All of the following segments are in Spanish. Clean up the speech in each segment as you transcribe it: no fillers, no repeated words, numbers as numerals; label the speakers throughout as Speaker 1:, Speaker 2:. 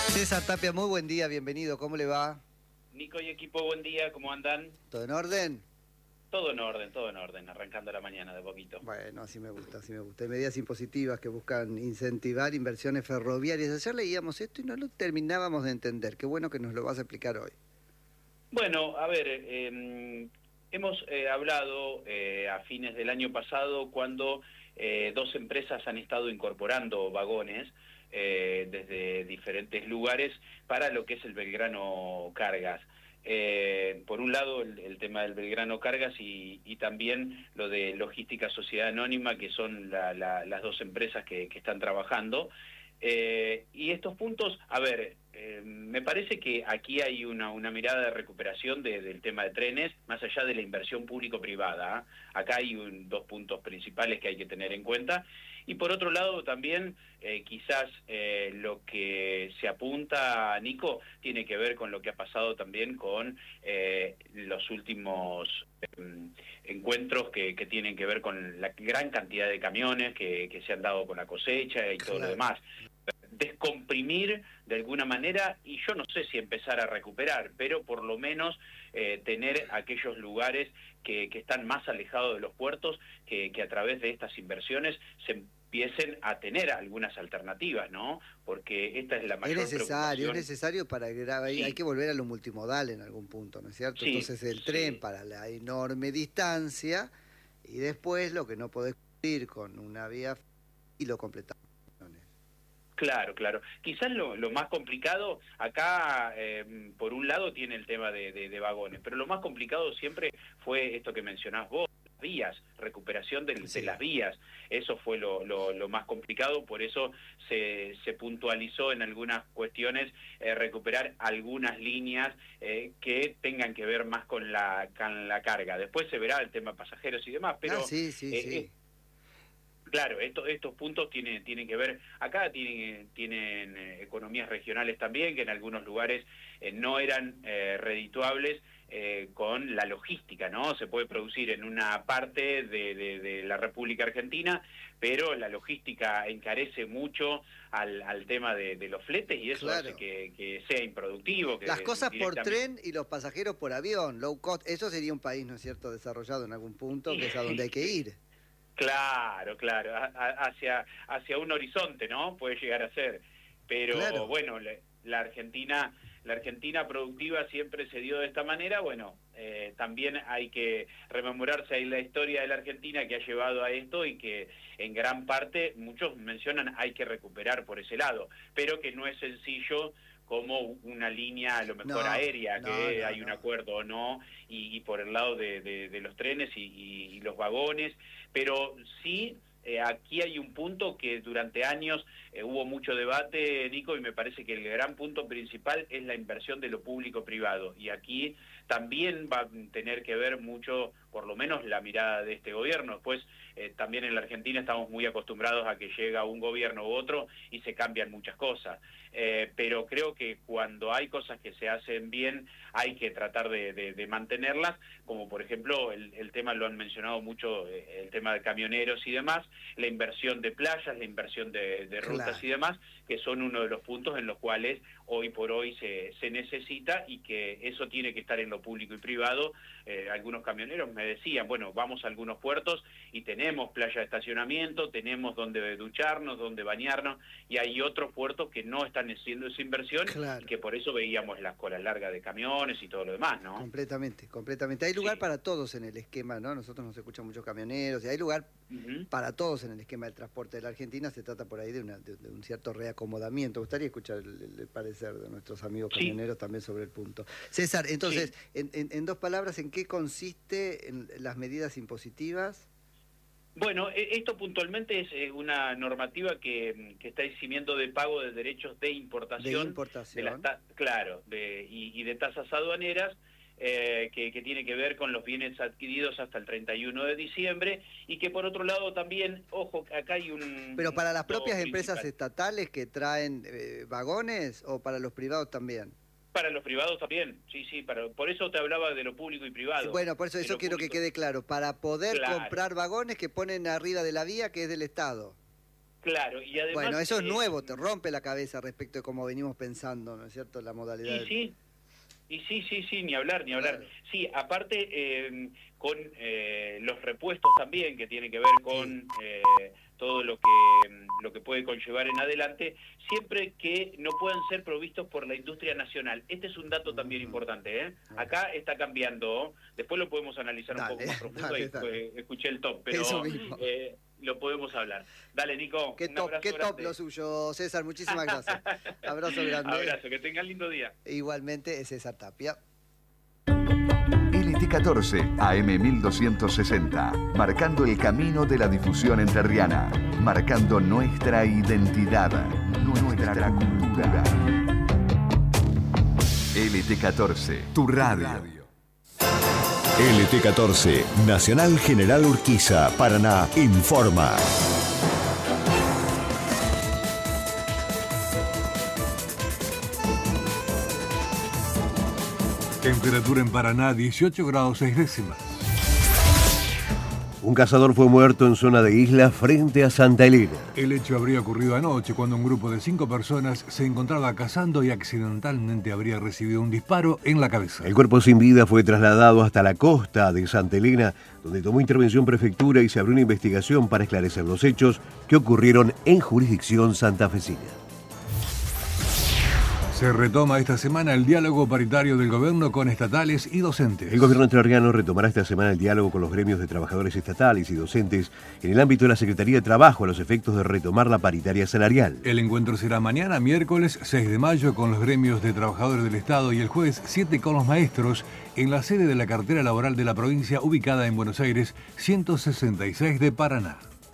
Speaker 1: César Tapia, muy buen día, bienvenido, ¿cómo le va?
Speaker 2: Nico y equipo, buen día, ¿cómo andan?
Speaker 1: ¿Todo en orden?
Speaker 2: Todo en orden, arrancando la mañana de poquito.
Speaker 1: Bueno, así me gusta, así me gusta. Hay medidas impositivas que buscan incentivar inversiones ferroviarias. Ayer leíamos esto y no lo terminábamos de entender. Qué bueno que nos lo vas a explicar hoy.
Speaker 2: Bueno, a ver, hemos hablado a fines del año pasado cuando dos empresas han estado incorporando vagones desde diferentes lugares para lo que es el Belgrano Cargas. Por un lado el tema del Belgrano Cargas y también lo de Logística Sociedad Anónima, que son las dos empresas que están trabajando. Y estos puntos, a ver, me parece que aquí hay una mirada de recuperación del tema de trenes, más allá de la inversión público-privada. Acá hay dos puntos principales que hay que tener en cuenta. Y por otro lado también, quizás lo que se apunta, Nico, tiene que ver con lo que ha pasado también con los últimos encuentros que tienen que ver con la gran cantidad de camiones que se han dado con la cosecha y todo lo demás. Descomprimir de alguna manera, y yo no sé si empezar a recuperar, pero por lo menos tener aquellos lugares que están más alejados de los puertos, que a través de estas inversiones se empiecen a tener algunas alternativas, ¿no? Porque esta es la mayor preocupación.
Speaker 1: Es necesario para
Speaker 2: Sí.
Speaker 1: hay que volver a lo multimodal en algún punto, ¿no es cierto?
Speaker 2: Sí,
Speaker 1: Entonces el tren
Speaker 2: sí.
Speaker 1: para la enorme distancia y después lo que no podés cumplir con una vía y lo completamos.
Speaker 2: Claro, claro. Quizás lo más complicado, acá por un lado tiene el tema de vagones, pero lo más complicado siempre fue esto que mencionás vos, las vías, recuperación de las vías. Eso fue lo más complicado, por eso se puntualizó en algunas cuestiones recuperar algunas líneas que tengan que ver más con la carga. Después se verá el tema pasajeros y demás, pero...
Speaker 1: Sí.
Speaker 2: Claro, estos puntos tienen que ver, acá tienen economías regionales también, que en algunos lugares no eran redituables con la logística, ¿no? Se puede producir en una parte de la República Argentina, pero la logística encarece mucho al tema de los fletes y eso hace que sea improductivo.
Speaker 1: Las cosas por tren y los pasajeros por avión, low cost, eso sería un país, ¿no es cierto?, desarrollado en algún punto, que es a donde hay que ir.
Speaker 2: Claro, hacia un horizonte, ¿no? Puede llegar a ser. Pero bueno, la Argentina productiva siempre se dio de esta manera. Bueno, también hay que rememorarse ahí la historia de la Argentina que ha llevado a esto y que en gran parte, muchos mencionan, hay que recuperar por ese lado, pero que no es sencillo como una línea a lo mejor aérea, que hay un acuerdo o no, y por el lado de los trenes y los vagones, pero sí, aquí hay un punto que durante años hubo mucho debate, Nico, y me parece que el gran punto principal es la inversión de lo público-privado, y aquí también va a tener que ver mucho, por lo menos la mirada de este gobierno. Después, también en la Argentina estamos muy acostumbrados a que llega un gobierno u otro y se cambian muchas cosas, pero creo que cuando hay cosas que se hacen bien hay que tratar de mantenerlas, como por ejemplo el tema, lo han mencionado mucho, el tema de camioneros y demás, la inversión de playas, la inversión de rutas y demás, que son uno de los puntos en los cuales hoy por hoy se necesita, y que eso tiene que estar en lo público y privado. Algunos camioneros me decían, bueno, vamos a algunos puertos y tenemos playa de estacionamiento, tenemos donde ducharnos, donde bañarnos, y hay otros puertos que no están haciendo esa inversión, y que por eso veíamos las colas largas de camiones y todo lo demás, ¿no?
Speaker 1: Completamente. Hay lugar para todos en el esquema, ¿no? Nosotros nos escuchan muchos camioneros y hay lugar para todos en el esquema del transporte de la Argentina. Se trata por ahí de un cierto reacomodamiento. Me gustaría escuchar el parecer de nuestros amigos camioneros también sobre el punto. César, entonces, en dos palabras, ¿en qué consiste las medidas impositivas?
Speaker 2: Bueno, esto puntualmente es una normativa que está eximiendo de pago de derechos de importación. Y de tasas aduaneras, que tiene que ver con los bienes adquiridos hasta el 31 de diciembre, y que por otro lado también, ojo, acá hay un...
Speaker 1: ¿Pero para las propias empresas estatales que traen vagones o para los privados también?
Speaker 2: Para los privados también, sí, por eso te hablaba de lo público y privado.
Speaker 1: Bueno, por eso quiero que quede claro, para poder comprar vagones que ponen arriba de la vía, que es del Estado.
Speaker 2: Claro, y además...
Speaker 1: Bueno, eso es nuevo, te rompe la cabeza respecto de cómo venimos pensando, ¿no es cierto? La modalidad.
Speaker 2: Sí, ni hablar. Claro. Sí, aparte con los repuestos también, que tiene que ver con todo lo que puede conllevar en adelante, siempre que no puedan ser provistos por la industria nacional. Este es un dato también importante, ¿eh? Acá está cambiando, después lo podemos analizar un poco más profundo, escuché el top, pero lo podemos hablar. Dale, Nico,
Speaker 1: qué top lo suyo, César, muchísimas gracias. Abrazo grande.
Speaker 2: Abrazo, que tengan lindo día.
Speaker 1: Igualmente, es César Tapia.
Speaker 3: LT14 AM 1260, marcando el camino de la difusión entrerriana, marcando nuestra identidad, nuestra cultura. LT14, tu radio.
Speaker 4: LT14, Nacional General Urquiza, Paraná, informa.
Speaker 5: Temperatura en Paraná, 18 grados 6 décimas.
Speaker 6: Un cazador fue muerto en zona de Isla frente a Santa Elena.
Speaker 5: El hecho habría ocurrido anoche cuando un grupo de 5 personas se encontraba cazando y accidentalmente habría recibido un disparo en la cabeza.
Speaker 6: El cuerpo sin vida fue trasladado hasta la costa de Santa Elena, donde tomó intervención prefectura y se abrió una investigación para esclarecer los hechos que ocurrieron en jurisdicción santafesina.
Speaker 5: Se retoma esta semana el diálogo paritario del gobierno con estatales y docentes.
Speaker 6: El gobierno entrerriano retomará esta semana el diálogo con los gremios de trabajadores estatales y docentes en el ámbito de la Secretaría de Trabajo a los efectos de retomar la paritaria salarial.
Speaker 5: El encuentro será mañana, miércoles 6 de mayo, con los gremios de trabajadores del Estado y el jueves 7 con los maestros en la sede de la cartera laboral de la provincia ubicada en Buenos Aires, 166 de Paraná.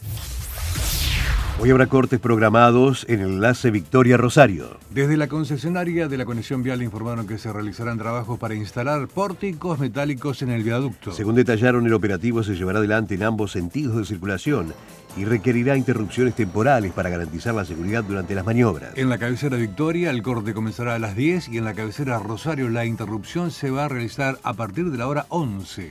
Speaker 6: Hoy habrá cortes programados en el enlace Victoria-Rosario.
Speaker 5: Desde la concesionaria de la conexión vial informaron que se realizarán trabajos para instalar pórticos metálicos en el viaducto.
Speaker 6: Según detallaron, el operativo se llevará adelante en ambos sentidos de circulación y requerirá interrupciones temporales para garantizar la seguridad durante las maniobras.
Speaker 5: En la cabecera Victoria el corte comenzará a las 10 y en la cabecera Rosario la interrupción se va a realizar a partir de la hora 11.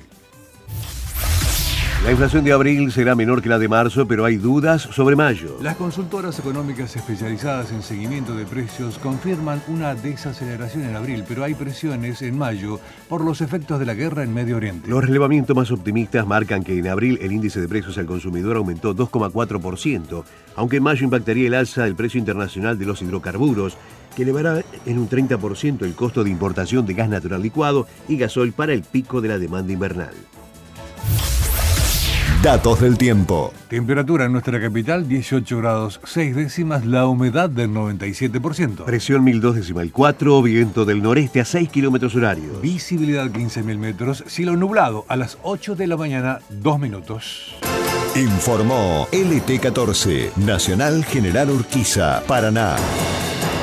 Speaker 6: La inflación de abril será menor que la de marzo, pero hay dudas sobre mayo.
Speaker 5: Las consultoras económicas especializadas en seguimiento de precios confirman una desaceleración en abril, pero hay presiones en mayo por los efectos de la guerra en Medio Oriente.
Speaker 6: Los relevamientos más optimistas marcan que en abril el índice de precios al consumidor aumentó 2,4%, aunque en mayo impactaría el alza del precio internacional de los hidrocarburos, que elevará en un 30% el costo de importación de gas natural licuado y gasoil para el pico de la demanda invernal.
Speaker 4: Datos del tiempo.
Speaker 5: Temperatura en nuestra capital, 18 grados 6 décimas, la humedad del 97%.
Speaker 6: Presión 1002,4, viento del noreste a 6 kilómetros horarios.
Speaker 5: Visibilidad 15.000 metros, cielo nublado a las 8 de la mañana, 2 minutos.
Speaker 4: Informó LT14, Nacional General Urquiza, Paraná.